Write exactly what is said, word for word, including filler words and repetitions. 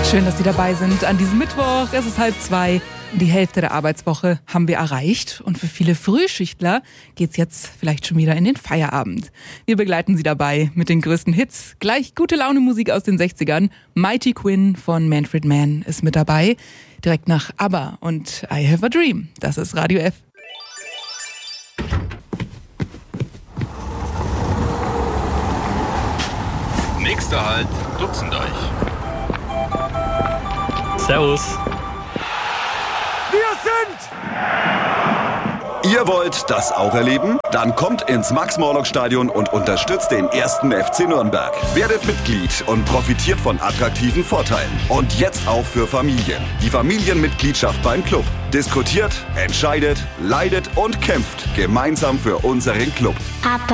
Schön, dass Sie dabei sind an diesem Mittwoch. Es ist halb zwei. Die Hälfte der Arbeitswoche haben wir erreicht. Und für viele Frühschichtler geht's jetzt vielleicht schon wieder in den Feierabend. Wir begleiten Sie dabei mit den größten Hits. Gleich gute Laune Musik aus den sechzigern. Mighty Quinn von Manfred Mann ist mit dabei. Direkt nach ABBA und I Have a Dream. Das ist Radio F. Nächster Halt, Dutzendreich. Servus. Wir sind... Ihr wollt das auch erleben? Dann kommt ins Max-Morlock-Stadion und unterstützt den ersten F C Nürnberg. Werdet Mitglied und profitiert von attraktiven Vorteilen. Und jetzt auch für Familien. Die Familienmitgliedschaft beim Club. Diskutiert, entscheidet, leidet und kämpft gemeinsam für unseren Club. Papa.